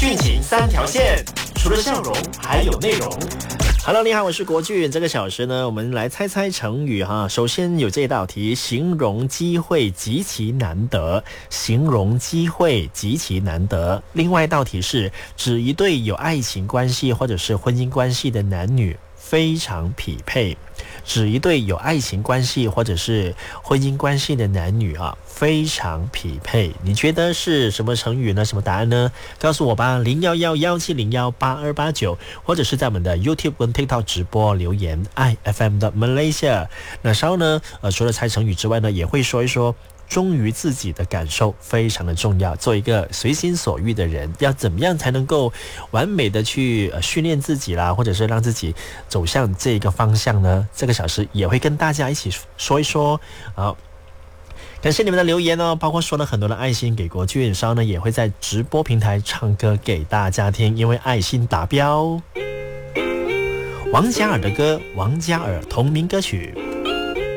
剧情三条线，除了笑容还有内容。Hello， 你好，我是国俊。这个小时呢，我们来猜猜成语哈。首先有这道题，形容机会极其难得，形容机会极其难得。另外一道题是指一对有爱情关系或者是婚姻关系的男女非常匹配，指一对有爱情关系或者是婚姻关系的男女啊，非常匹配。你觉得是什么成语呢？什么答案呢？告诉我吧，0111701829，或者是在我们的 YouTube 跟 TikTok 直播留言 IFM 的 Malaysia。那稍后呢，除了猜成语之外呢，也会说一说忠于自己的感受非常的重要，做一个随心所欲的人，要怎么样才能够完美的去训练自己啦，或者是让自己走向这个方向呢？这个小时也会跟大家一起说一说。好，感谢你们的留言哦，包括说了很多的爱心给国俊，稍后呢也会在直播平台唱歌给大家听，因为爱心达标。王嘉尔的歌，王嘉尔同名歌曲。